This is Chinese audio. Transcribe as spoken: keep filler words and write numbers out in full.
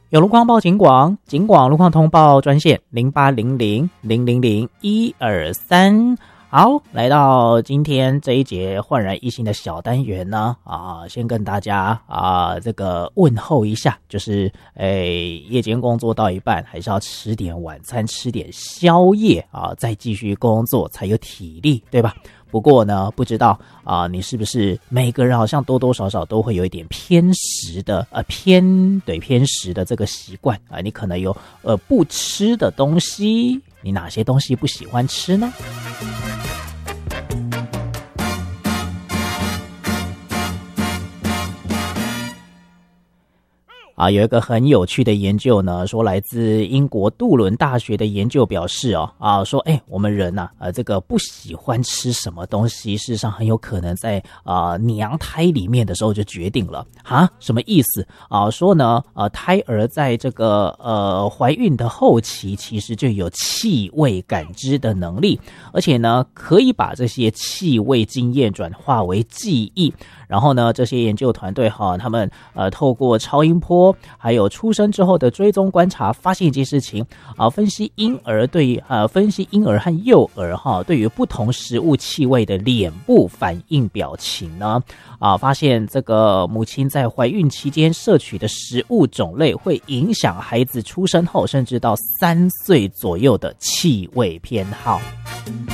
有路况报警广，警广路况通报专线零八零零零零零一二三。好，来到今天这一节焕然一新的小单元呢，啊，先跟大家啊这个问候一下，就是诶，夜间工作到一半，还是要吃点晚餐，吃点宵夜啊，再继续工作才有体力，对吧？不过呢，不知道啊，你是不是每个人好像多多少少都会有一点偏食的，呃，偏对偏食的这个习惯啊？你可能有呃不吃的东西，你哪些东西不喜欢吃呢？啊，有一个很有趣的研究呢，说来自英国杜伦大学的研究表示哦，啊，说哎，我们人呐、啊，呃，这个不喜欢吃什么东西，事实上很有可能在啊、呃、娘胎里面的时候就决定了啊，什么意思啊？说呢，呃，胎儿在这个呃怀孕的后期，其实就有气味感知的能力，而且呢，可以把这些气味经验转化为记忆。然后呢，这些研究团队哈，他们呃透过超音波，还有出生之后的追踪观察，发现一件事情啊，分析婴儿对呃分析婴儿和幼儿哈对于不同食物气味的脸部反应表情呢啊，发现这个母亲在怀孕期间摄取的食物种类会影响孩子出生后甚至到三岁左右的气味偏好。